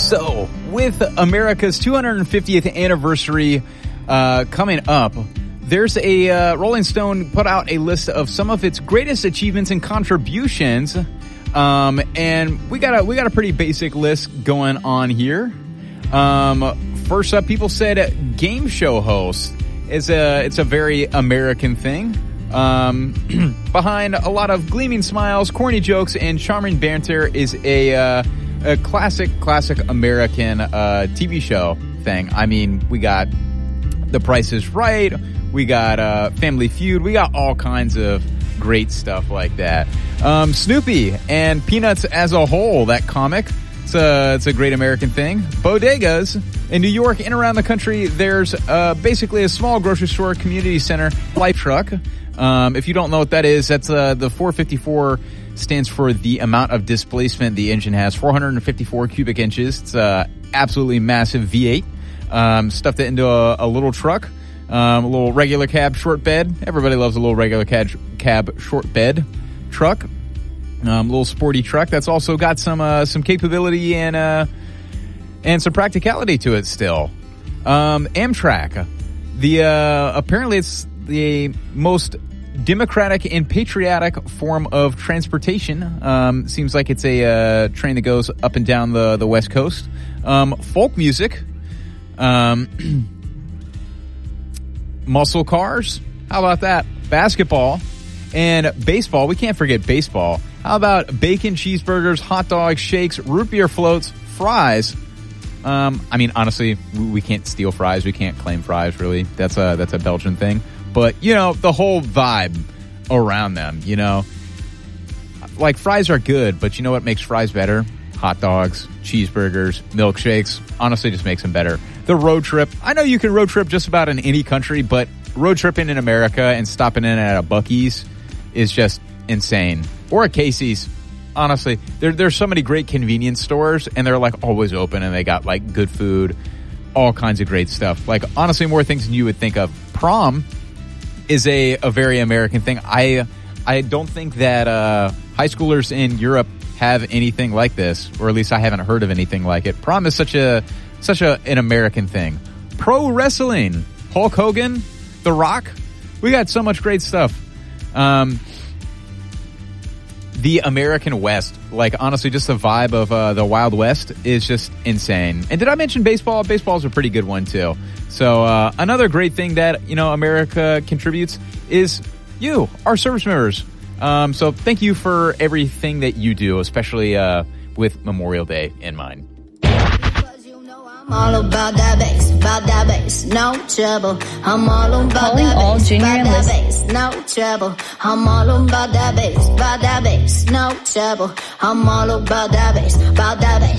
So, with America's 250th anniversary coming up, there's a Rolling Stone put out a list of some of its greatest achievements and contributions, and we got a pretty basic list going on here. First up, people said game show host it's a very American thing. Behind a lot of gleaming smiles, corny jokes, and charming banter is a classic American TV show thing. I mean, we got The Price is Right, we got Family Feud, we got all kinds of great stuff like that. Snoopy and Peanuts as a whole, that comic, it's a great American thing. Bodegas in New York and around the country, there's basically a small grocery store, community center, life truck. If you don't know what that is, that's the 454 stands for the amount of displacement the engine has, 454 cubic inches. It's absolutely massive V8. Stuffed it into a little truck, a little regular cab short bed. Everybody loves a little regular cab short bed truck. Little sporty truck that's also got some capability and some practicality to it still. Amtrak, apparently it's the most democratic and patriotic form of transportation. Seems like it's a train that goes up and down the West Coast. Folk music, muscle cars. How about that? Basketball and baseball. We can't forget baseball. How about bacon, cheeseburgers, hot dogs, shakes, root beer floats, fries? I mean, honestly, we can't steal fries. We can't claim fries, really. That's a Belgian thing. But, you know, the whole vibe around them, you know. Like, fries are good, but you know what makes fries better? Hot dogs, cheeseburgers, milkshakes. Honestly, just makes them better. The road trip. I know you can road trip just about in any country, but road tripping in America and stopping in at a Buc-ee's is just insane. Or a Casey's. Honestly, there's so many great convenience stores, and they're, like, always open, and they got, like, good food, all kinds of great stuff. Like, honestly, more things than you would think of. Prom is a very American thing. I don't think that high schoolers in Europe have anything like this, or at least I haven't heard of anything like it. Prom is such an American thing. Pro wrestling, Hulk Hogan, The Rock. We got so much great stuff. The American West, like, honestly, just the vibe of the Wild West is just insane. And did I mention baseball? Baseball's a pretty good one, too. So another great thing that, you know, America contributes is you, our service members. So thank you for everything that you do, especially with Memorial Day in mind. I'm all about that bass, no trouble. I'm all about that bass, no trouble. I'm all about that bass, no trouble. I'm all about that bass,